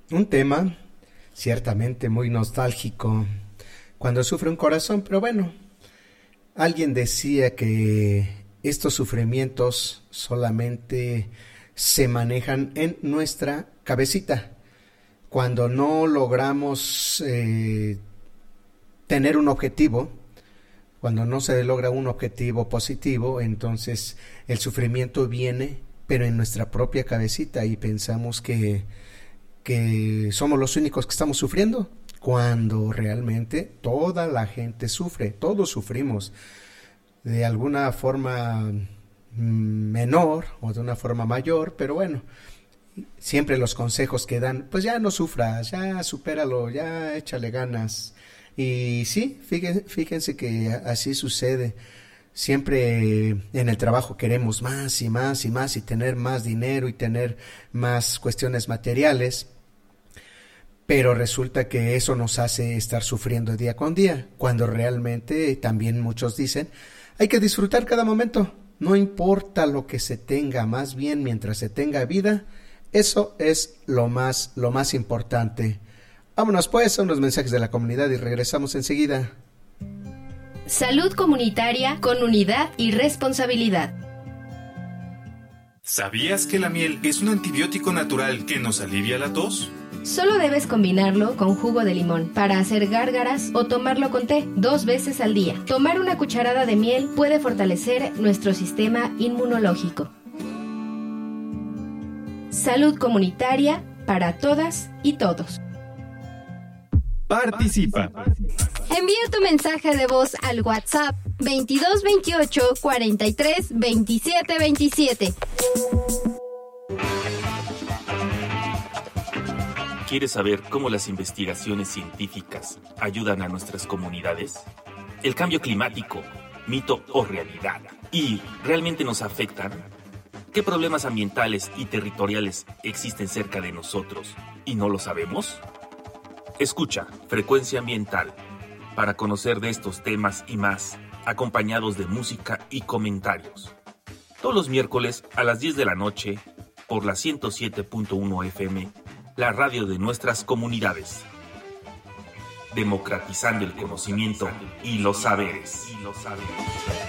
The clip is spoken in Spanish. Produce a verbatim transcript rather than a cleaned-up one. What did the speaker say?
Un tema ciertamente muy nostálgico cuando sufre un corazón, pero bueno, alguien decía que estos sufrimientos solamente se manejan en nuestra cabecita. Cuando no logramos eh, tener un objetivo, cuando no se logra un objetivo positivo, entonces el sufrimiento viene, pero en nuestra propia cabecita, y pensamos que, que somos los únicos que estamos sufriendo, cuando realmente toda la gente sufre, todos sufrimos de alguna forma menor o de una forma mayor, pero bueno, siempre los consejos que dan, pues ya no sufras, ya supéralo, ya échale ganas. Y sí, fíjense, fíjense que así sucede. Siempre en el trabajo queremos más y más y más y tener más dinero y tener más cuestiones materiales, pero resulta que eso nos hace estar sufriendo día con día, cuando realmente también muchos dicen, hay que disfrutar cada momento, no importa lo que se tenga, más bien mientras se tenga vida, eso es lo más, lo más importante. Vámonos pues a unos mensajes de la comunidad y regresamos enseguida. Salud comunitaria con unidad y responsabilidad. ¿Sabías que la miel es un antibiótico natural que nos alivia la tos? Solo debes combinarlo con jugo de limón para hacer gárgaras o tomarlo con té dos veces al día. Tomar una cucharada de miel puede fortalecer nuestro sistema inmunológico. Salud comunitaria para todas y todos. Participa. Envía tu mensaje de voz al WhatsApp veintidós veintiocho cuarenta y tres veintisiete veintisiete. ¿Quieres saber cómo las investigaciones científicas ayudan a nuestras comunidades? ¿El cambio climático, mito o realidad? ¿Y realmente nos afectan? ¿Qué problemas ambientales y territoriales existen cerca de nosotros y no lo sabemos? Escucha Frecuencia Ambiental para conocer de estos temas y más, acompañados de música y comentarios. Todos los miércoles a las diez de la noche por la ciento siete punto uno F M, la radio de nuestras comunidades. Democratizando el conocimiento y los saberes.